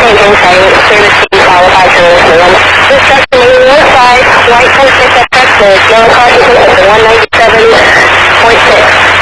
Agent saying service being qualified for this one. This customer north side, white 26 at Texas, no consequence at 197.6.